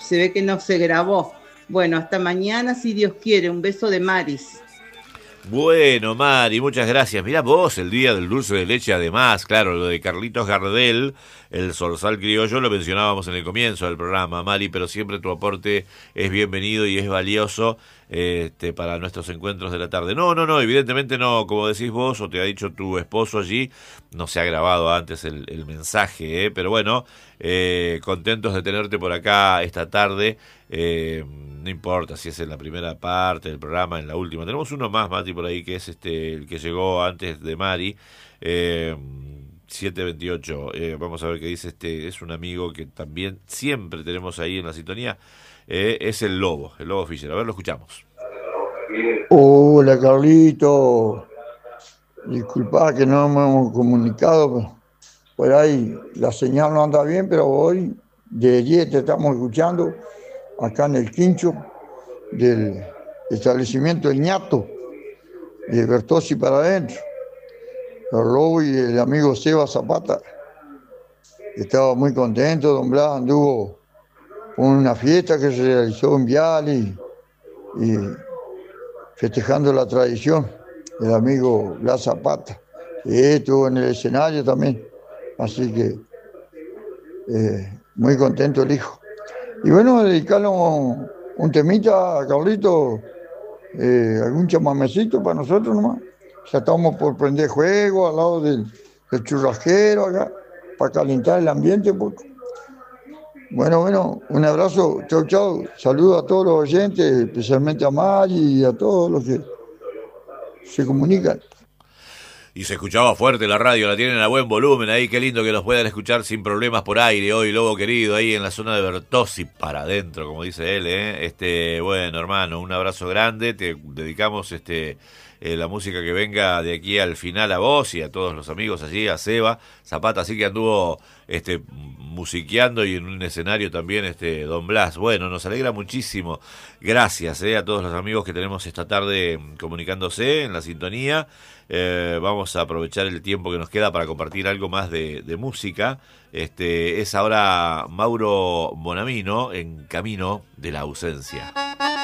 se ve que no se grabó. Bueno, hasta mañana si Dios quiere. Un beso de Maris. Bueno, Mari, muchas gracias. Mirá vos, el día del dulce de leche, además, claro, lo de Carlitos Gardel, el zorzal criollo, lo mencionábamos en el comienzo del programa, Mari, pero siempre tu aporte es bienvenido y es valioso para nuestros encuentros de la tarde. No, evidentemente no, como decís vos, o te ha dicho tu esposo allí, no se ha grabado antes el mensaje, pero bueno, contentos de tenerte por acá esta tarde. No importa si es en la primera parte del programa, en la última. Tenemos uno más, Mati, por ahí, que es el que llegó antes de Mari. 728. Vamos a ver qué dice es un amigo que también siempre tenemos ahí en la sintonía. Es el Lobo Fischer. A ver, lo escuchamos. Hola, Carlito. Disculpa que no nos hemos comunicado, pero por ahí la señal no anda bien, pero hoy de 10 te estamos escuchando acá en el quincho del establecimiento El Ñato, de Bertozzi para adentro. El Lobo y el amigo Seba Zapata. Estaba muy contento, don Blas anduvo con una fiesta que se realizó en Viale y festejando la tradición del amigo Blas Zapata. Estuvo en el escenario también, así que muy contento el hijo. Y bueno, dedicarle un temita a Carlito, algún chamamecito para nosotros nomás. Ya estamos por prender juego al lado del churrasquero acá, para calentar el ambiente un poco. Bueno, un abrazo, chau. Saludos a todos los oyentes, especialmente a Mari y a todos los que se comunican. Y se escuchaba fuerte la radio, la tienen a buen volumen ahí, qué lindo que nos puedan escuchar sin problemas por aire hoy, Lobo querido, ahí en la zona de Bertozzi, para adentro, como dice él, bueno, hermano, un abrazo grande, te dedicamos la música que venga de aquí al final a vos y a todos los amigos allí, a Seba Zapata, así que anduvo musiqueando y en un escenario también Don Blas. Bueno, nos alegra muchísimo. Gracias a todos los amigos que tenemos esta tarde comunicándose en la sintonía. Vamos a aprovechar el tiempo que nos queda para compartir algo más de música. Es ahora Mauro Bonamino en Camino de la Ausencia.